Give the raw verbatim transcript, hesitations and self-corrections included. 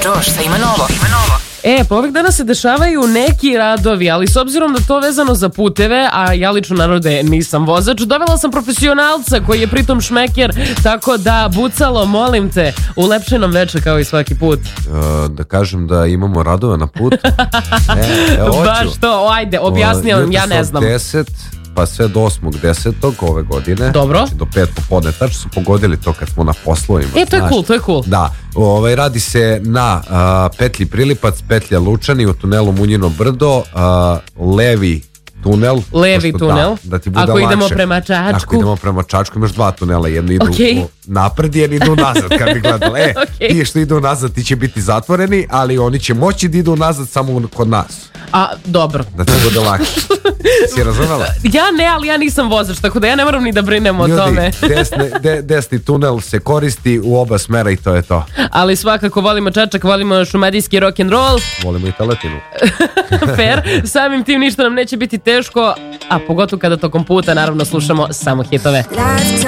Drož sa Ivanovo. E, pa ovih dana se dešavaju neki radovi, ali s obzirom da to vezano za puteve, a ja lično narode nisam vozač, dovela sam profesionalca koji je pritom šmeker, tako da Bucalo, molim te, ulepšenom veče kao i svaki put. Uh, da kažem da imamo radove na put. E, evo, Baš to, ajde, objasni vam, ja ne znam. deset pa sve do osmog desetog ove godine. Dobro. Znači do pet popodne, tačno su pogodili to kad smo na poslovima. E, to je znaš. cool, to je cool. Da, ovaj, radi se na uh, petlji Prilipac, petlja Lučani u tunelu Munjino brdo, uh, levi tunel. Levi pošto, tunel. Da, da ti bude Ako lakše. idemo prema Čačku. Ako idemo prema Čačku, imaš dva tunela, jedni idu Okay. napred, jedni idu nazad, kad bi gledala. E, Okay. ti što idu nazad, ti će biti zatvoreni, ali oni će moći da idu nazad samo kod nas. A, dobro. Da ti bude lakše. Si razumela? Ja ne, ali ja nisam vozač, tako da ja ne moram ni da brinem o Ljudi, tome. desne, de, desni tunel se koristi u oba smera i to je to. Ali svakako volimo Čačak, volimo šumadijski rock'n'roll. Volimo i teletinu. Fair, samim tim ništa nam neće biti teško, a pogotovo kada tokom puta naravno slušamo samo hitove.